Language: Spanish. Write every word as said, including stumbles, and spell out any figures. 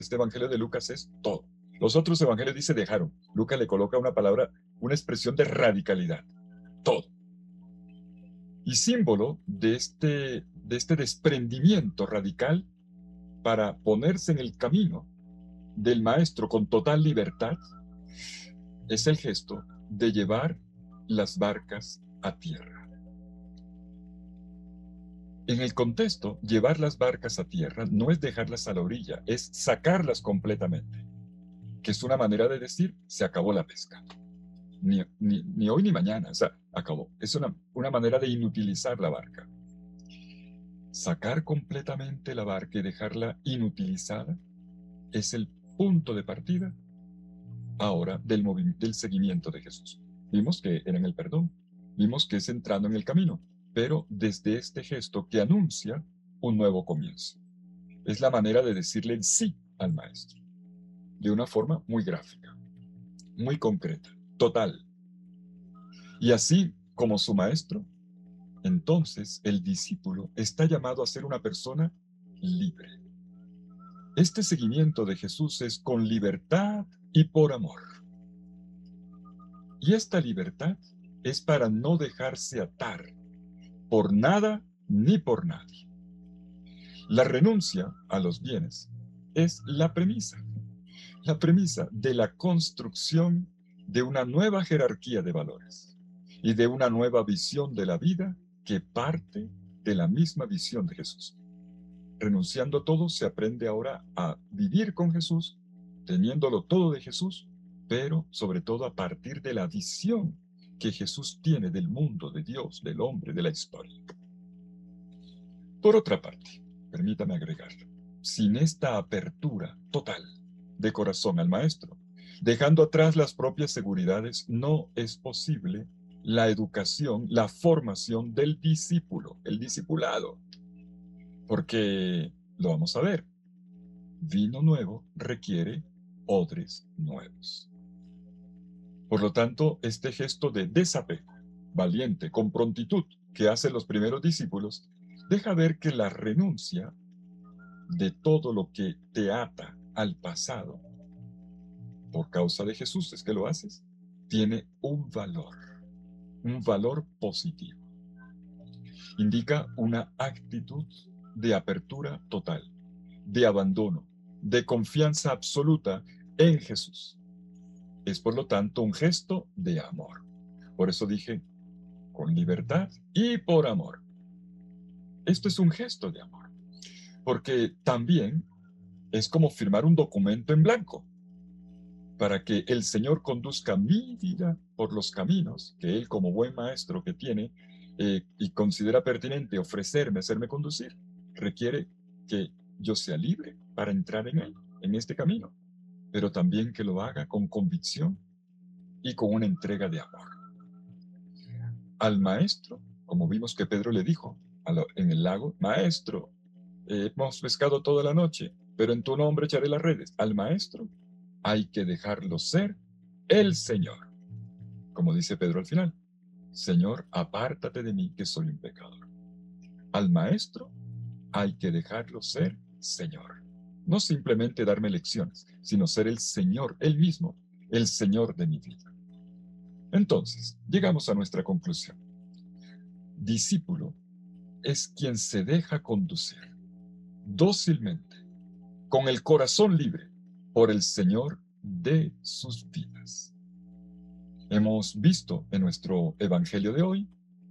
Este evangelio de Lucas es todo. Los otros evangelios dice dejaron. Lucas le coloca una palabra, una expresión de radicalidad. Todo. Y símbolo de este, de este desprendimiento radical para ponerse en el camino del maestro con total libertad es el gesto de llevar las barcas a tierra. En el contexto, llevar las barcas a tierra no es dejarlas a la orilla, es sacarlas completamente, que es una manera de decir, se acabó la pesca. Ni, ni, ni hoy ni mañana, o sea, acabó. Es una, una manera de inutilizar la barca. Sacar completamente la barca y dejarla inutilizada es el punto de partida ahora del, del seguimiento de Jesús. Vimos que era en el perdón, vimos que es entrando en el camino, pero desde este gesto que anuncia un nuevo comienzo. Es la manera de decirle sí al maestro, de una forma muy gráfica, muy concreta, total. Y así como su maestro, entonces el discípulo está llamado a ser una persona libre. Este seguimiento de Jesús es con libertad y por amor. Y esta libertad es para no dejarse atar por nada ni por nadie. La renuncia a los bienes es la premisa, la premisa de la construcción de una nueva jerarquía de valores y de una nueva visión de la vida que parte de la misma visión de Jesús. Renunciando a todo, se aprende ahora a vivir con Jesús, teniéndolo todo de Jesús, pero sobre todo a partir de la visión que Jesús tiene del mundo, de Dios, del hombre, de la historia. Por otra parte, permítame agregar, sin esta apertura total de corazón al maestro, dejando atrás las propias seguridades, no es posible la educación, la formación del discípulo, el discipulado. Porque, lo vamos a ver, vino nuevo requiere odres nuevos. Por lo tanto, este gesto de desapego, valiente, con prontitud, que hacen los primeros discípulos, deja ver que la renuncia de todo lo que te ata al pasado, por causa de Jesús es que lo haces, tiene un valor, un valor positivo. Indica una actitud de apertura total, de abandono, de confianza absoluta en Jesús. Es por lo tanto un gesto de amor. Por eso dije, con libertad y por amor. Esto es un gesto de amor, porque también es como firmar un documento en blanco para que el Señor conduzca mi vida por los caminos que Él, como buen maestro que tiene eh, y considera pertinente ofrecerme, hacerme conducir, requiere que yo sea libre para entrar en Él, en este camino, pero también que lo haga con convicción y con una entrega de amor. Al maestro, como vimos que Pedro le dijo en el lago, maestro, eh, hemos pescado toda la noche, pero en tu nombre echaré las redes. Al maestro hay que dejarlo ser el Señor. Como dice Pedro al final, Señor, apártate de mí que soy un pecador. Al maestro hay que dejarlo ser Señor. No simplemente darme lecciones, sino ser el Señor, Él mismo, el Señor de mi vida. Entonces, llegamos a nuestra conclusión. Discípulo es quien se deja conducir dócilmente, con el corazón libre, por el Señor de sus vidas. Hemos visto en nuestro Evangelio de hoy